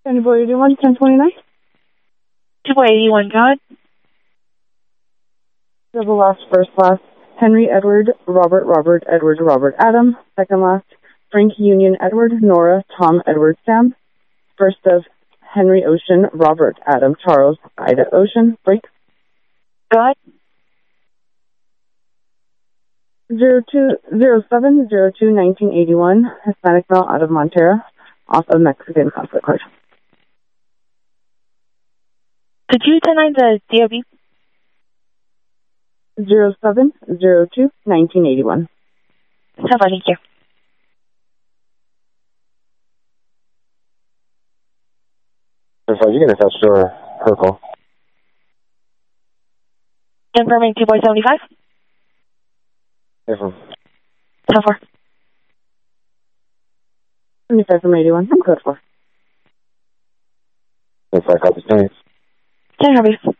Sandy Boy 81, 1029. 281, God. Double last, first last. Henry Edward, Robert Edward Robert Adam. Second last. Frank Union Edward, Nora Tom Edward Sam. First of Henry Ocean, Robert Adam Charles Ida Ocean. Break. God. 0207021981, Hispanic male out of Montera, off of Mexican consulate card. Could you turn on the DOB? 07021981. Have fun, thank you. You can attach to her call. Confirming 2.75. Yes, ma'am. How far? 75 from 81, code 4. 25 copies, 10. 10 copies.